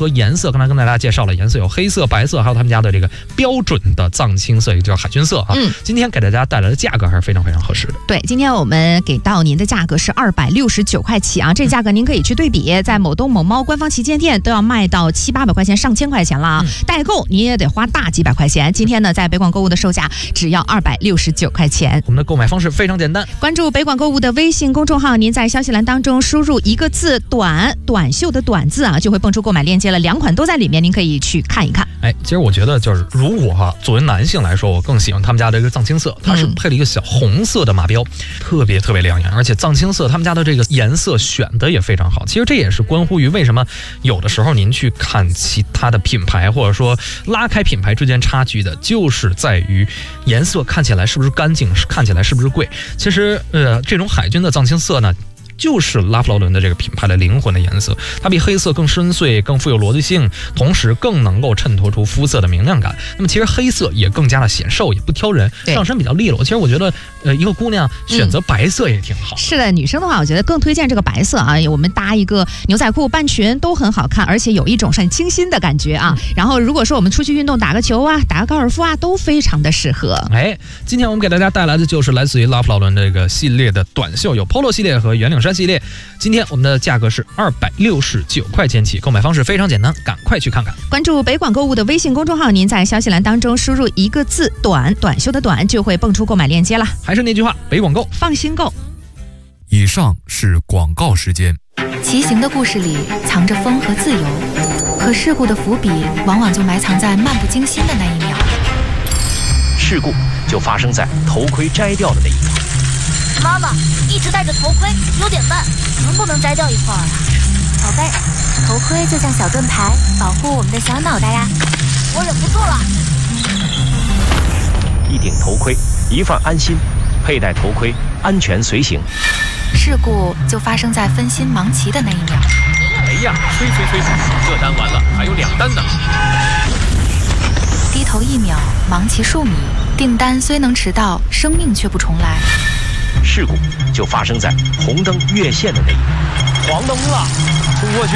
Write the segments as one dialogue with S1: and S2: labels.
S1: 何颜色，刚才跟大家介绍了颜色有黑色、白色，还有他们家的这个标准的藏青色，也叫海军色啊。今天给大家带来的价格还是非常非常合适的。
S2: 对，今天我们给到您的价格是269块起啊，这价格您可以去对比，在某东某猫官方旗舰店都要卖到700-800块钱、上千块钱了啊，代购你也得花大几百块钱。今天呢，在北广购物的售价只要269块钱。
S1: 我们的购买方式非常简单，
S2: 关注北广购物的微信公众号，您在消息栏当中输入一个字“短”，短袖的“短”字啊，就会蹦出购买链接了，2款都在里面，您可以去看一看。
S1: 其实我觉得就是如果作为男性来说，我更喜欢他们家的这个藏青色，它是配了一个小红色的马标，特别特别亮眼，而且藏青色他们家的这个颜色选的也非常好。其实这也是关乎于为什么有的时候您去看其他的品牌，或者说拉开品牌之间差距的，就是在于颜色看起来是不是干净，看起来是不是贵。其实这种海军的藏青色呢，就是拉夫劳伦的这个品牌的灵魂的颜色，它比黑色更深邃、更富有逻辑性，同时更能够衬托出肤色的明亮感。那么其实黑色也更加的显瘦，也不挑人，上身比较利落。其实我觉得一个姑娘选择白色也挺好。
S2: 是的，女生的话我觉得更推荐这个白色啊，我们搭一个牛仔裤、半裙都很好看，而且有一种很清新的感觉啊。然后如果说我们出去运动，打个球啊，打个高尔夫啊，都非常的适合。
S1: 今天我们给大家带来的就是来自于拉夫劳伦这个系列的短袖，有 Polo 系列和圆领衫系列。今天我们的价格是269块钱起，购买方式非常简单，赶快去看看。
S2: 关注北广购物的微信公众号，您在消息栏当中输入一个字“短”，短袖的“短”，就会蹦出购买链接了。
S1: 还是那句话，北广购，
S2: 放心购。
S3: 以上是广告时间。
S4: 骑行的故事里藏着风和自由，可事故的伏笔往往就埋藏在漫不经心的那一秒。
S5: 事故就发生在头盔摘掉的那一秒。
S6: 妈妈一直戴着头盔，有点慢，能不能摘掉一块啊？
S4: 宝贝，头盔就像小盾牌，保护我们的小脑袋呀。
S6: 我忍不住了。
S5: 一顶头盔，一份安心，佩戴头盔，安全随行。
S4: 事故就发生在分心忙骑的那一秒。
S7: 哎呀，催，这单完了，还有2单呢。
S4: 低头1秒，忙骑数米，订单虽能迟到，生命却不重来。
S5: 事故就发生在红灯越线的那一秒。黄灯了，冲过去。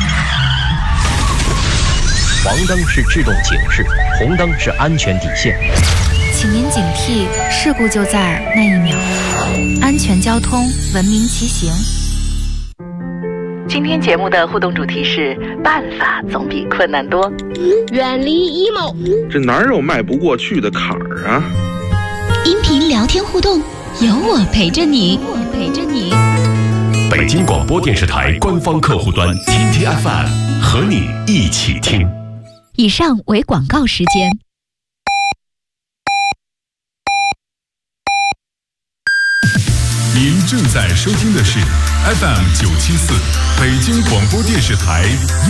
S5: 黄灯是制动警示，红灯是安全底线。
S4: 请您警惕，事故就在那一秒。安全交通，文明骑行。
S8: 今天节目的互动主题是办法总比困难多。
S9: 远离 emo，
S10: 这哪有迈不过去的坎儿啊？
S11: 音频聊天互动，有我陪着你。
S12: 北京广播电视台官方客户端 TTFM 和你一起听。
S11: 以上为广告时间。
S3: 您正在收听的是 FM 974北京广播电视台